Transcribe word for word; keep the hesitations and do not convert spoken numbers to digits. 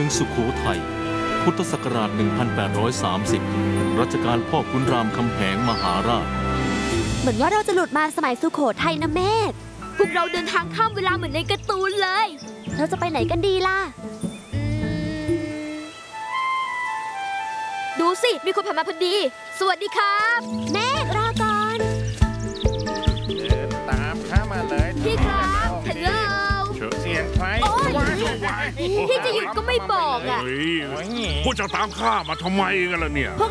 องสุโขทัยพุทธศักราช หนึ่งพันแปดร้อยสามสิบ รัชกาลพ่อขุนรามคำแหงมหาราชเหมือนว่าเราจะหลุดมาสมัยสุโขทัยนะเมธพวกเราเดินทางข้ามเวลาเหมือนในการ์ตูนเลยเราจะไปไหนกันดีล่ะดูสิมีคนผ่านมาพอดีสวัสดีครับเมธรอก่อนเดินตามข้ามาเลยพี่ครับฮัลโหลเสียงไฟพี่จะหยุดก็ไม่บอกอ่ะพวกเจ้าตามข้ามาทำไมกันล่ะเนี่ย